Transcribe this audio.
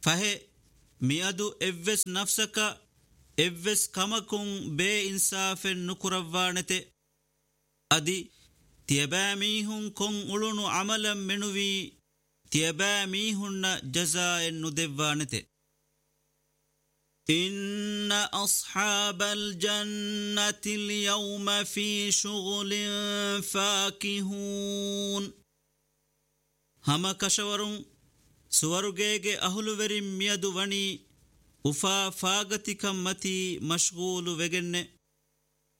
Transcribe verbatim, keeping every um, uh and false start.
فهي ميادو إفس نفسك إفس كمكم بي إنصاف نكرفانته أدي تيباميهن كن أولونو عملا منوي تيباميهن جزاء ندفانته إن أصحاب الجنة اليوم في شغل فاكهون هما كشورون سورغيغي أهلوورين ميادو وني وفا فاغتي كمتي مشغول وغنّ